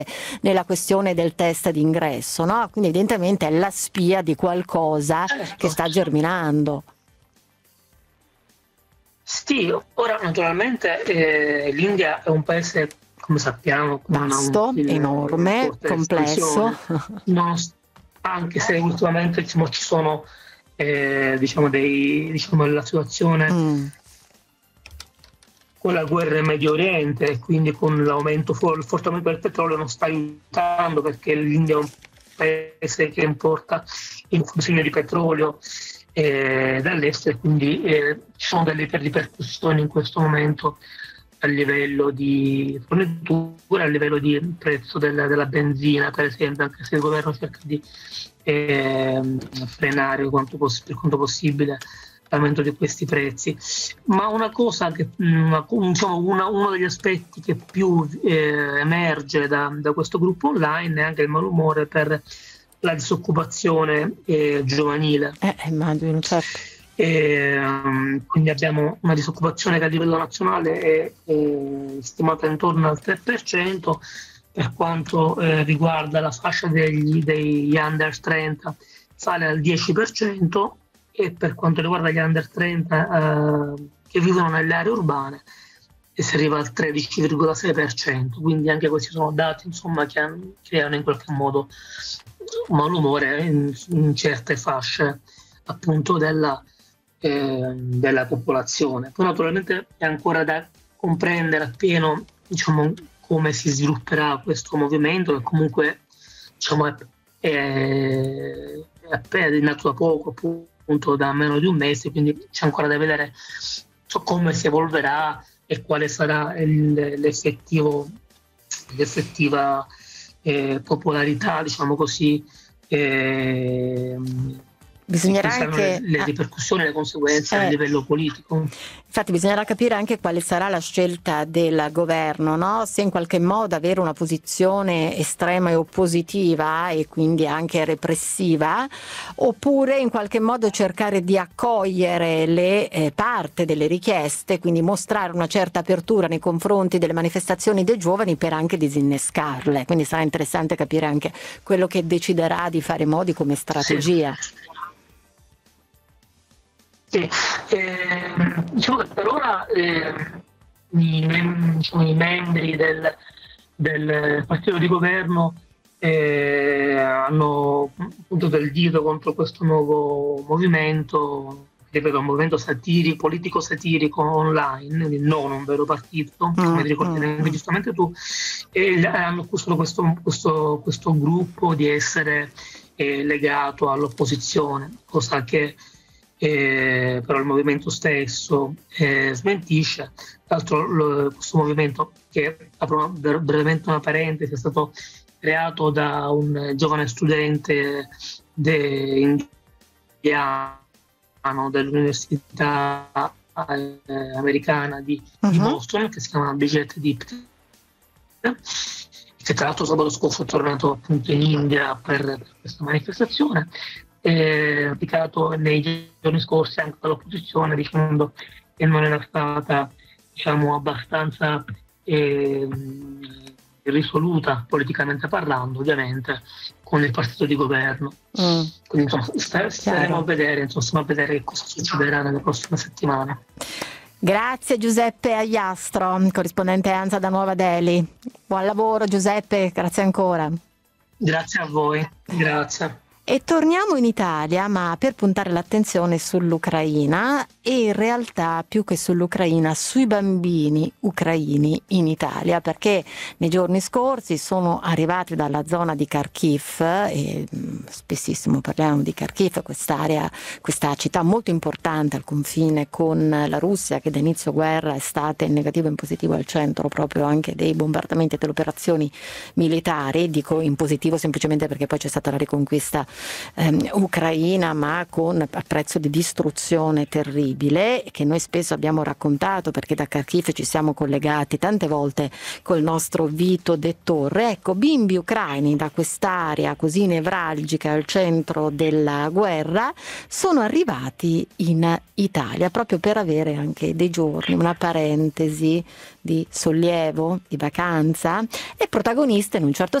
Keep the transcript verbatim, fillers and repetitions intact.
nella questione del test d'ingresso, no? Quindi evidentemente è la spia di qualcosa certo. che sta germinando. Sì, ora naturalmente eh, l'India è un paese, come sappiamo, con Vasto, un, una enorme, forte complesso. espansione, non- anche se ultimamente diciamo, ci sono eh, diciamo, dei, diciamo, la situazione Mm. con la guerra in Medio Oriente e quindi con l'aumento, il forte aumento del petrolio non sta aiutando, perché l'India è un paese che importa in consegno di petrolio eh, dall'estero, quindi eh, ci sono delle ripercussioni in questo momento a livello di fornitura, a livello di prezzo della, della benzina, per esempio, anche se il governo cerca di eh, frenare quanto poss- per quanto possibile l'aumento di questi prezzi. Ma una cosa che, una, diciamo, una, uno degli aspetti che più eh, emerge da, da questo gruppo online è anche il malumore per la disoccupazione eh, giovanile. Eh, immagino, certo. E, um, quindi abbiamo una disoccupazione che a livello nazionale è, è stimata intorno al tre per cento, per quanto eh, riguarda la fascia degli, degli under trenta sale al dieci per cento, e per quanto riguarda gli under trenta eh, che vivono nelle aree urbane e si arriva al tredici virgola sei per cento. Quindi anche questi sono dati, insomma, che hanno, creano in qualche modo malumore in, in certe fasce appunto della, eh, della popolazione. Poi naturalmente è ancora da comprendere appieno, diciamo, come si svilupperà questo movimento, che comunque diciamo, è, è, è appena nato da poco, appunto da meno di un mese, quindi c'è ancora da vedere so, come si evolverà e quale sarà il, l'effettivo, l'effettiva eh, popolarità, diciamo così, eh, Bisognerà saranno anche le, le ripercussioni e le conseguenze eh, a livello politico. Infatti bisognerà capire anche quale sarà la scelta del governo, no? Se in qualche modo avere una posizione estrema e oppositiva e quindi anche repressiva, oppure in qualche modo cercare di accogliere le eh, parte delle richieste, quindi mostrare una certa apertura nei confronti delle manifestazioni dei giovani per anche disinnescarle. Quindi sarà interessante capire anche quello che deciderà di fare Modi come strategia. Sì. Sì, eh, diciamo che per ora eh, i, mem- diciamo, i membri del, del partito di governo eh, hanno puntato il dito contro questo nuovo movimento, ripeto, un movimento satirico, politico-satirico online, quindi non un vero partito, come ti ricordi anche giustamente tu, e hanno accusato questo, questo, questo gruppo di essere eh, legato all'opposizione, cosa che Eh, però il movimento stesso eh, smentisce. Tra l'altro lo, questo movimento, che apro brevemente una parentesi, è stato creato da un giovane studente de, indiano dell'università eh, americana di, uh-huh. di Boston, che si chiama Bijit Dipte, che tra l'altro sabato scorso è tornato appunto in India per, per questa manifestazione. Eh, applicato nei giorni scorsi anche dall'opposizione, dicendo che non era stata, diciamo, abbastanza eh, risoluta politicamente parlando, ovviamente, con il partito di governo. Mm. Quindi insomma, staremo a vedere, insomma, a vedere cosa succederà nelle prossime settimane. Grazie Giuseppe Agliastro, corrispondente ANSA da Nuova Delhi. Buon lavoro Giuseppe, grazie ancora. Grazie a voi, grazie. E torniamo in Italia, ma per puntare l'attenzione sull'Ucraina e in realtà più che sull'Ucraina, sui bambini ucraini in Italia, perché nei giorni scorsi sono arrivati dalla zona di Kharkiv, e spessissimo parliamo di Kharkiv, quest'area, questa città molto importante al confine con la Russia, che da inizio guerra è stata in negativo e in positivo al centro proprio anche dei bombardamenti e delle operazioni militari. Dico in positivo semplicemente perché poi c'è stata la riconquista ehm, ucraina, ma con a prezzo di distruzione terribile, che noi spesso abbiamo raccontato perché da Kharkiv ci siamo collegati tante volte col nostro Vito De Torre. Ecco, bimbi ucraini da quest'area così nevralgica al centro della guerra sono arrivati in Italia proprio per avere anche dei giorni, una parentesi di sollievo, di vacanza, e protagoniste in un certo